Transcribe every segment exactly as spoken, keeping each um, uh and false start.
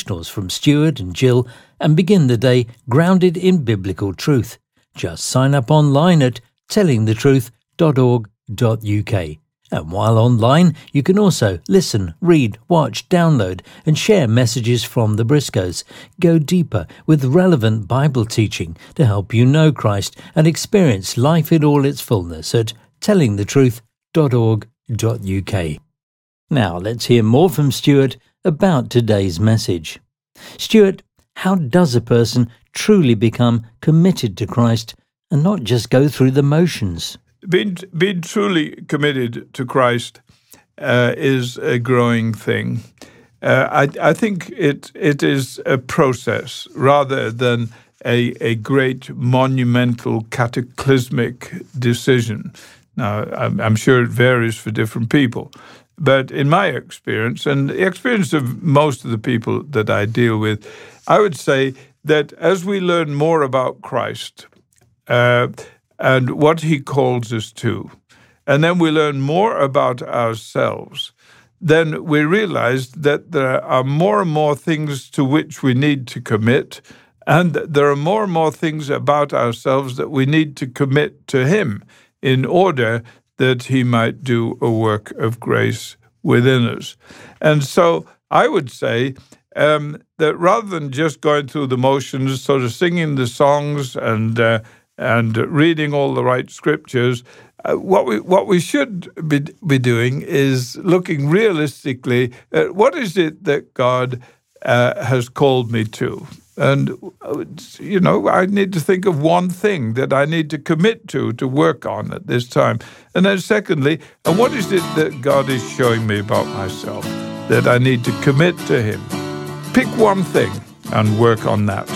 devotionals from Stuart and Jill and begin the day grounded in biblical truth. Just sign up online at telling the truth dot org dot U K. And while online, you can also listen, read, watch, download and share messages from the Briscoes. Go deeper with relevant Bible teaching to help you know Christ and experience life in all its fullness at telling the truth dot org dot U K. Now let's hear more from Stuart about today's message. Stuart, how does a person truly become committed to Christ and not just go through the motions? Being, being truly committed to Christ uh, is a growing thing. Uh, I, I think it it is a process rather than a, a great monumental cataclysmic decision. Now, I'm, I'm sure it varies for different people. But in my experience, and the experience of most of the people that I deal with, I would say that as we learn more about Christ, uh, and what he calls us to, and then we learn more about ourselves, then we realize that there are more and more things to which we need to commit, and there are more and more things about ourselves that we need to commit to him in order that he might do a work of grace within us. And so I would say um, that rather than just going through the motions, sort of singing the songs and uh, and reading all the right scriptures, uh, what we what we should be be doing is looking realistically at what is it that God uh, has called me to. And, you know, I need to think of one thing that I need to commit to, to work on at this time. And then secondly, and what is it that God is showing me about myself that I need to commit to him? Pick one thing and work on that.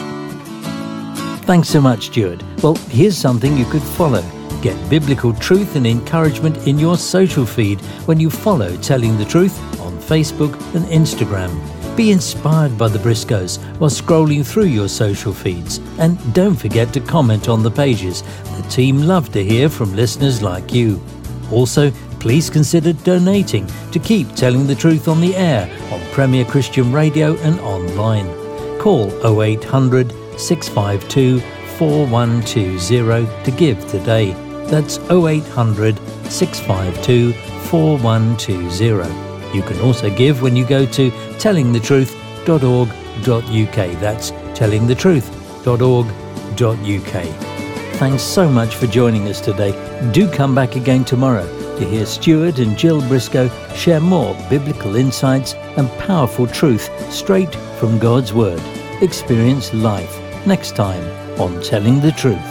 Thanks so much, Stuart. Well, here's something you could follow. Get biblical truth and encouragement in your social feed when you follow Telling the Truth on Facebook and Instagram. Be inspired by the Briscoes while scrolling through your social feeds. And don't forget to comment on the pages. The team love to hear from listeners like you. Also, please consider donating to keep Telling the Truth on the air on Premier Christian Radio and online. Call oh eight hundred, six five two, four one two zero to give today. That's oh eight hundred, six five two, four one two zero. You can also give when you go to telling the truth dot org dot U K. That's telling the truth dot org dot U K. Thanks so much for joining us today. Do come back again tomorrow to hear Stuart and Jill Briscoe share more biblical insights and powerful truth straight from God's Word. Experience life next time on Telling the Truth.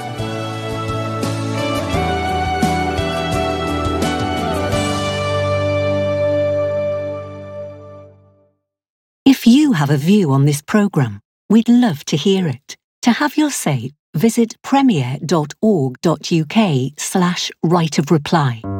If you have a view on this programme, we'd love to hear it. To have your say, visit premier dot org dot U K slash right of reply.